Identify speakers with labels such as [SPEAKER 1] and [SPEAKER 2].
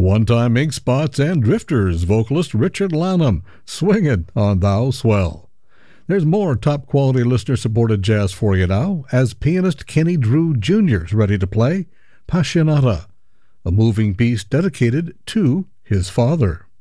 [SPEAKER 1] One-time Ink Spots and Drifters vocalist Richard Lanham, swinging on Thou Swell. There's more top-quality listener-supported jazz for you now, as pianist Kenny Drew Jr. is ready to play Passionata, a moving piece dedicated to his father.